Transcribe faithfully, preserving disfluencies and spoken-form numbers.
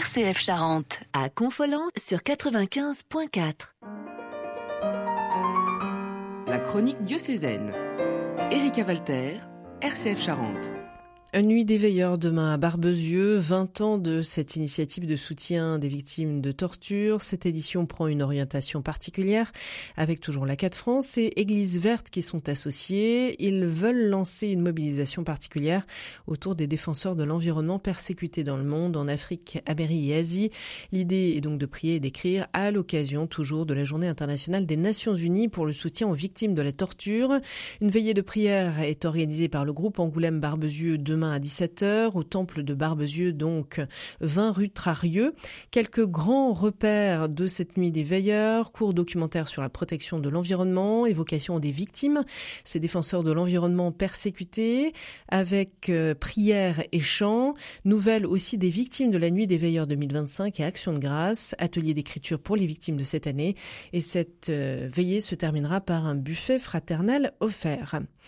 R C F Charente. À Confolens sur quatre-vingt-quinze virgule quatre. La chronique diocésaine. Erika Walter, R C F Charente. Une nuit des veilleurs demain à Barbezieux, vingt ans de cette initiative de soutien des victimes de torture. Cette édition prend une orientation particulière avec toujours la C A D France et Église Verte qui sont associés. Ils veulent lancer une mobilisation particulière autour des défenseurs de l'environnement persécutés dans le monde, en Afrique, Amérique et Asie. L'idée est donc de prier et d'écrire à l'occasion toujours de la Journée internationale des Nations Unies pour le soutien aux victimes de la torture. Une veillée de prière est organisée par le groupe Angoulême-Barbezieux demain à dix-sept heures au temple de Barbezieux, donc vingt rue Trarieux. Quelques grands repères de cette nuit des veilleurs, cours documentaires sur la protection de l'environnement, évocation des victimes, ces défenseurs de l'environnement persécutés, avec euh, prières et chants, nouvelles aussi des victimes de la nuit des veilleurs deux mille vingt-cinq et Action de grâce, atelier d'écriture pour les victimes de cette année. Et cette euh, veillée se terminera par un buffet fraternel offert.